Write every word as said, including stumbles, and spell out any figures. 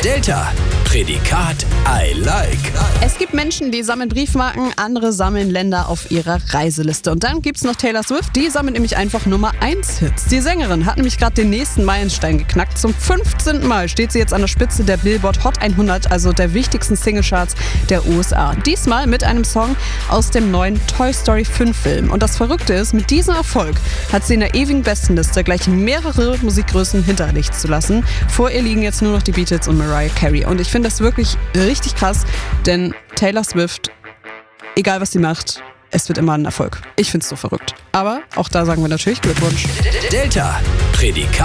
Delta, Prädikat I like. Es gibt Menschen, die sammeln Briefmarken, andere sammeln Länder auf ihrer Reiseliste. Und dann gibt's noch Taylor Swift, die sammelt nämlich einfach Nummer eins Hits. Die Sängerin hat nämlich gerade den nächsten Meilenstein geknackt. Zum fünfzehnten Mal steht sie jetzt an der Spitze der Billboard Hot hundert, also der wichtigsten Singlecharts der U S A. Diesmal mit einem Song aus dem neuen Toy Story fünf Film. Und das Verrückte ist, mit diesem Erfolg hat sie in der ewigen Bestenliste gleich mehrere Musikgrößen hinter sich zu lassen. Vor ihr liegen jetzt nur noch die Beatles und Mariah Carey. Und ich finde das wirklich richtig krass, denn Taylor Swift, egal was sie macht, es wird immer ein Erfolg. Ich finde es so verrückt. Aber auch da sagen wir natürlich Glückwunsch. Delta, Prädikat